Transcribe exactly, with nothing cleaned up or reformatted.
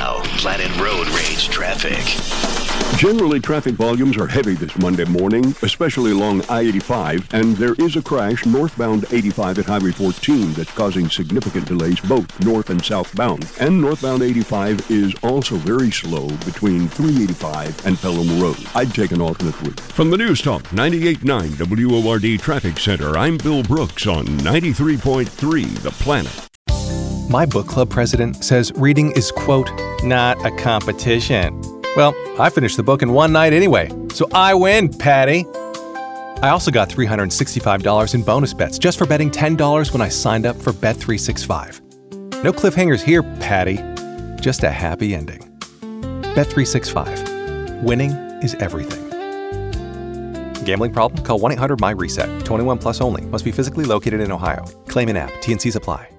now, Planet Road Rage traffic. Generally, traffic volumes are heavy this Monday morning, especially along I eighty-five, and there is a crash northbound eighty-five at Highway fourteen that's causing significant delays both north and southbound. And northbound eighty-five is also very slow between three eighty-five and Pelham Road. I'd take an alternate route. From the News Talk ninety-eight point nine W O R D Traffic Center, I'm Bill Brooks on ninety-three point three The Planet. My book club president says reading is, quote, not a competition. Well, I finished the book in one night anyway, so I win, Patty. I also got three hundred sixty-five dollars in bonus bets just for betting ten dollars when I signed up for Bet three sixty-five. No cliffhangers here, Patty. Just a happy ending. Bet three sixty-five. Winning is everything. Gambling problem? Call one eight hundred M Y RESET. twenty-one plus only. Must be physically located in Ohio. Claim in app. T and Cs apply.